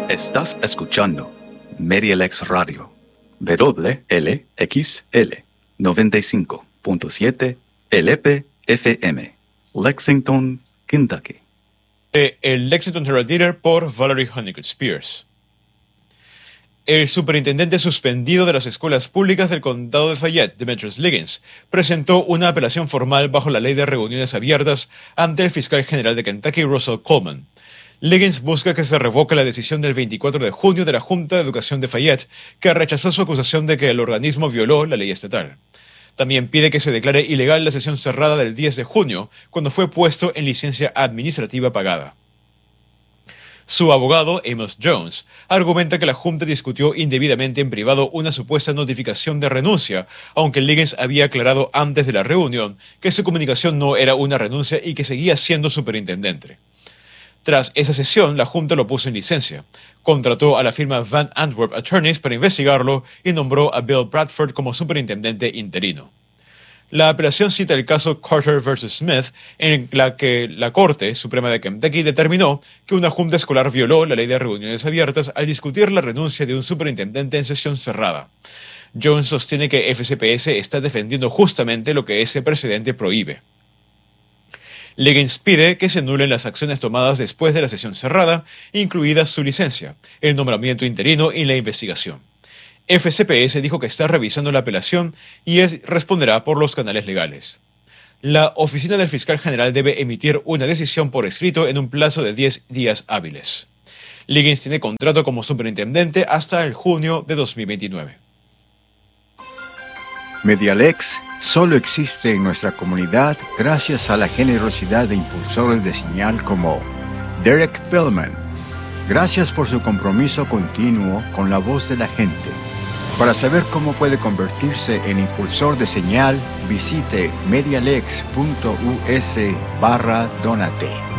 Estás escuchando MediaLex Radio, WLXL 95.7 LP-FM, Lexington, Kentucky. El Lexington Herald Leader por Valerie Honeycutt Spears. El superintendente suspendido de las escuelas públicas del condado de Fayette, Demetrius Liggins, presentó una apelación formal bajo la ley de reuniones abiertas ante el fiscal general de Kentucky, Russell Coleman. Liggins busca que se revoque la decisión del 24 de junio de la Junta de Educación de Fayette, que rechazó su acusación de que el organismo violó la ley estatal. También pide que se declare ilegal la sesión cerrada del 10 de junio, cuando fue puesto en licencia administrativa pagada. Su abogado, Amos Jones, argumenta que la Junta discutió indebidamente en privado una supuesta notificación de renuncia, aunque Liggins había aclarado antes de la reunión que su comunicación no era una renuncia y que seguía siendo superintendente. Tras esa sesión, la Junta lo puso en licencia, contrató a la firma Van Antwerp Attorneys para investigarlo y nombró a Bill Bradford como superintendente interino. La apelación cita el caso Carter vs. Smith, en la que la Corte Suprema de Kentucky determinó que una junta escolar violó la ley de reuniones abiertas al discutir la renuncia de un superintendente en sesión cerrada. Jones sostiene que FCPS está defendiendo justamente lo que ese precedente prohíbe. Liggins pide que se anulen las acciones tomadas después de la sesión cerrada, incluida su licencia, el nombramiento interino y la investigación. FCPS dijo que está revisando la apelación y responderá por los canales legales. La oficina del fiscal general debe emitir una decisión por escrito en un plazo de 10 días hábiles. Liggins tiene contrato como superintendente hasta el junio de 2029. MediaLex solo existe en nuestra comunidad gracias a la generosidad de impulsores de señal como Derek Feldman. Gracias por su compromiso continuo con la voz de la gente. Para saber cómo puede convertirse en impulsor de señal, visite medialex.us/donate.